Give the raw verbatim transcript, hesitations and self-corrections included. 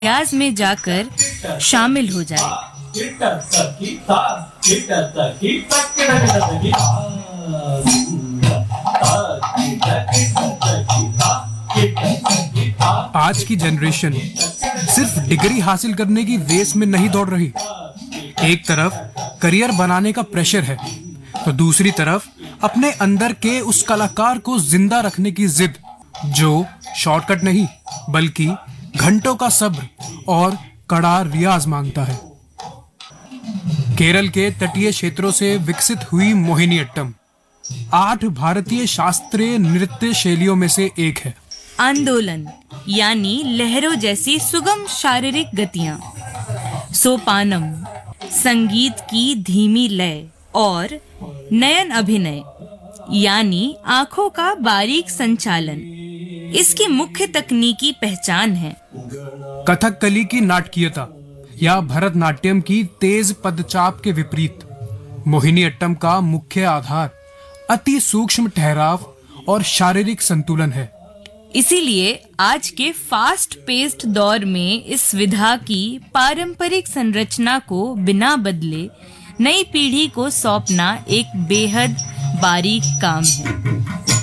रियाज में जाकर शामिल हो जाए। आज की जनरेशन सिर्फ डिग्री हासिल करने की रेस में नहीं दौड़ रही। एक तरफ करियर बनाने का प्रेशर है तो दूसरी तरफ अपने अंदर के उस कलाकार को जिंदा रखने की जिद, जो शॉर्टकट नहीं बल्कि घंटों का सब्र और कड़ा रियाज मांगता है। केरल के तटीय क्षेत्रों से विकसित हुई मोहिनीअट्टम आठ भारतीय शास्त्रीय नृत्य शैलियों में से एक है। आंदोलन यानी लहरों जैसी सुगम शारीरिक गतियां, सोपानम संगीत की धीमी लय और नयन अभिनय यानी आंखों का बारीक संचालन इसकी मुख्य तकनीकी पहचान है। कथकली की नाटकीयता या भरतनाट्यम की तेज पदचाप के विपरीत मोहिनीअट्टम का मुख्य आधार अति सूक्ष्म ठहराव और शारीरिक संतुलन है। इसीलिए आज के फास्ट पेस्ड दौर में इस विधा की पारंपरिक संरचना को बिना बदले नई पीढ़ी को सौंपना एक बेहद बारीक काम है।